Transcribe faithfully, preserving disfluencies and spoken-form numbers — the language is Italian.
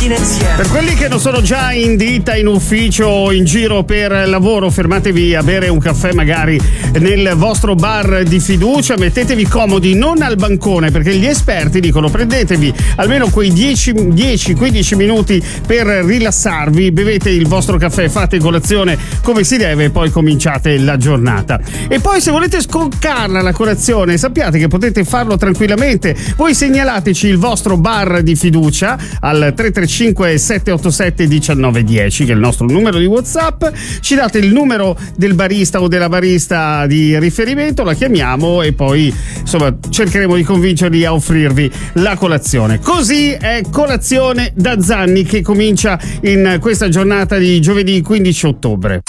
mattina insieme. Per quelli che non sono già in ditta, in ufficio o in giro per lavoro, fermatevi a bere un caffè magari nel vostro bar di fiducia, mettetevi comodi, non al bancone, perché gli esperti dicono prendetevi almeno quei dieci quindici minuti per rilassarvi, bevete il vostro caffè, fate colazione come si deve e poi cominciate la giornata. E poi se volete scoccarla la colazione, sappiate che potete farlo tranquillamente. Voi segnalateci il vostro bar di fiducia al tre tre cinque sette otto sette uno nove uno zero, che è il nostro numero di WhatsApp, ci date il numero del barista o della barista di riferimento, la chiamiamo e poi insomma cercheremo di convincerli a offrirvi la colazione. Così è Colazione da Zanni, che comincia in questa giornata di giovedì quindici ottobre.